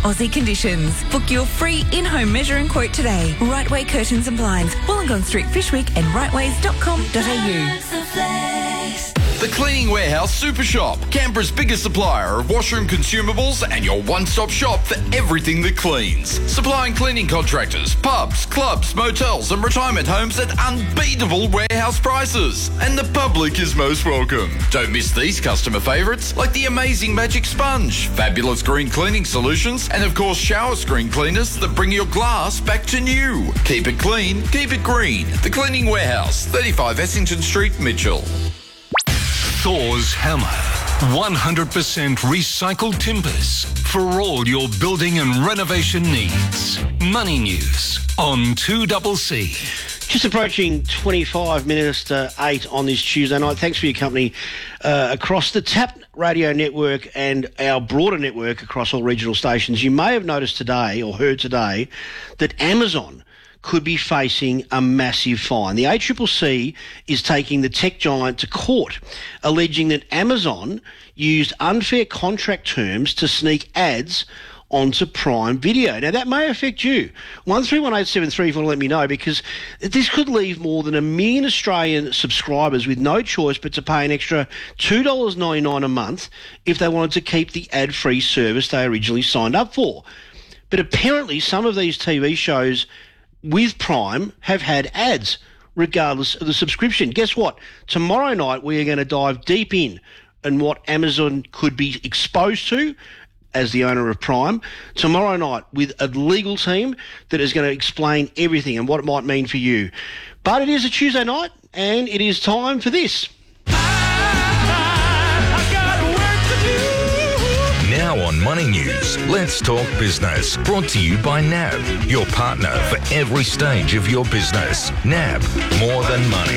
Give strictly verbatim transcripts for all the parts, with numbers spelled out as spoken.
Aussie conditions. Book your free in-home measure and quote today. Rightway Curtains and Blinds, Wollongong Street, Fishwick and rightways dot com dot a u. The Cleaning Warehouse Super Shop, Canberra's biggest supplier of washroom consumables and your one-stop shop for everything that cleans. Supplying cleaning contractors, pubs, clubs, motels and retirement homes at unbeatable warehouse prices. And the public is most welcome. Don't miss these customer favourites like the amazing Magic Sponge, fabulous green cleaning solutions and of course shower screen cleaners that bring your glass back to new. Keep it clean, keep it green. The Cleaning Warehouse, thirty-five Essington Street, Mitchell. Thor's Hammer. one hundred percent recycled timbers for all your building and renovation needs. Money News on two C C. Just approaching twenty-five minutes to eight on this Tuesday night. Thanks for your company uh, across the TAP radio network and our broader network across all regional stations. You may have noticed today or heard today that Amazon could be facing a massive fine. The A C C C is taking the tech giant to court, alleging that Amazon used unfair contract terms to sneak ads onto Prime Video. Now, that may affect you. one three one eight seven three if you want to let me know, because this could leave more than a million Australian subscribers with no choice but to pay an extra two dollars ninety-nine a month if they wanted to keep the ad-free service they originally signed up for. But apparently some of these T V shows with Prime have had ads regardless of the subscription. Guess what? Tomorrow night we are going to dive deep in on what Amazon could be exposed to as the owner of Prime tomorrow night with a legal team that is going to explain everything and what it might mean for you. But it is a Tuesday night and it is time for this. Now on Money News, let's talk business. Brought to you by N A B, your partner for every stage of your business. N A B, more than money.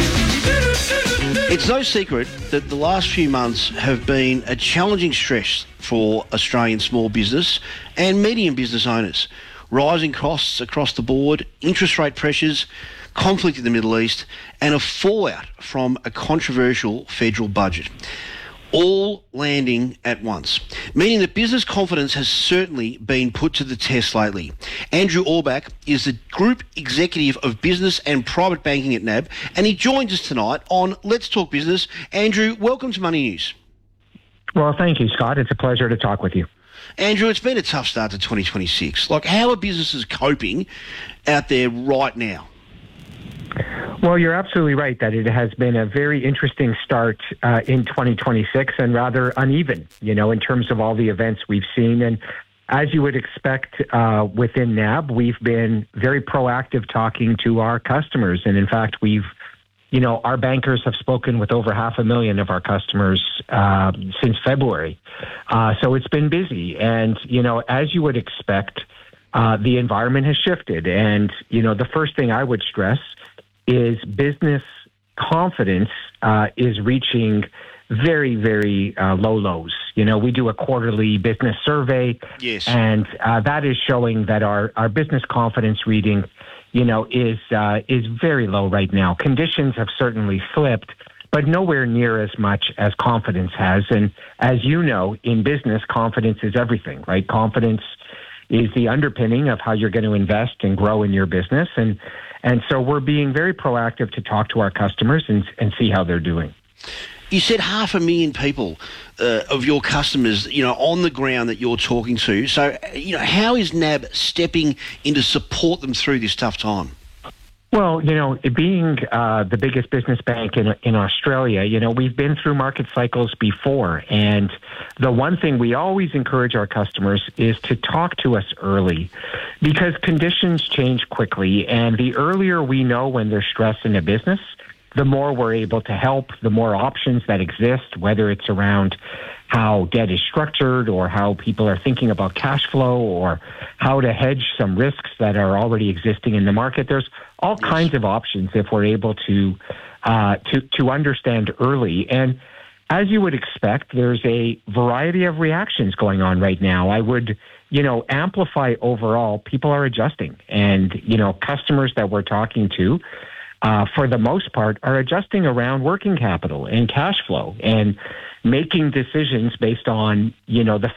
It's no secret that the last few months have been a challenging stretch for Australian small business and medium business owners. Rising costs across the board, interest rate pressures, conflict in the Middle East, and a fallout from a controversial federal budget. All landing at once, meaning that business confidence has certainly been put to the test lately. Andrew Orbach is the Group Executive of Business and Private Banking at N A B, and he joins us tonight on Let's Talk Business. Andrew, welcome to Money News. Well, thank you, Scott. It's a pleasure to talk with you. Andrew, it's been a tough start to twenty twenty-six. Like, how are businesses coping out there right now? Well, you're absolutely right that it has been a very interesting start uh, in twenty twenty-six and rather uneven, you know, in terms of all the events we've seen. And as you would expect uh, within N A B, we've been very proactive talking to our customers. And in fact, we've, you know, our bankers have spoken with over half a million of our customers uh, since February. Uh, so it's been busy. And, you know, as you would expect, uh, the environment has shifted. And, you know, the first thing I would stress is business confidence uh, is reaching very, very uh, low lows. You know, we do a quarterly business survey, yes, and uh, that is showing that our, our business confidence reading, you know, is uh, is very low right now. Conditions have certainly slipped, but nowhere near as much as confidence has. And as you know, in business, confidence is everything, right? Confidence is the underpinning of how you're going to invest and grow in your business. And And so we're being very proactive to talk to our customers and, and see how they're doing. You said half a million people uh, of your customers, you know, on the ground that you're talking to. So, you know, how is N A B stepping in to support them through this tough time? Well, you know, being uh, the biggest business bank in in Australia, you know, we've been through market cycles before. And the one thing we always encourage our customers is to talk to us early, because conditions change quickly. And the earlier we know when there's stress in a business, the more we're able to help, the more options that exist, whether it's around how debt is structured or how people are thinking about cash flow or how to hedge some risks that are already existing in the market. There's all yes. kinds of options if we're able to, uh, to, to understand early. And as you would expect, there's a variety of reactions going on right now. I would, you know, amplify overall, people are adjusting. And, you know, customers that we're talking to, uh, for the most part, are adjusting around working capital and cash flow and making decisions based on, you know, the